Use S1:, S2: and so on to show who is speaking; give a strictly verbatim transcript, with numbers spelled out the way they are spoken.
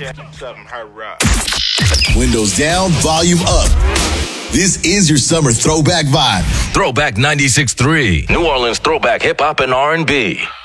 S1: Windows down, volume up. This is your summer throwback vibe.
S2: Throwback ninety-six point three, New Orleans throwback hip hop and R and B.